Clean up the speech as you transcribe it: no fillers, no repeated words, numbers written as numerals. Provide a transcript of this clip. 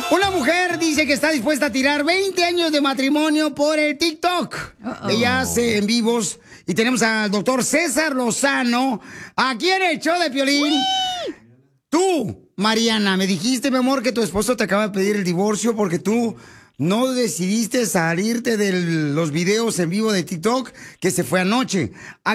Una mujer dice que está dispuesta a tirar 20 años de matrimonio por el TikTok. Ella hace en vivos. Y tenemos al doctor César Lozano aquí en el show de Piolín. Tú, Mariana, me dijiste, mi amor, que tu esposo te acaba de pedir el divorcio porque tú no decidiste salirte de los videos en vivo de TikTok que se fue anoche.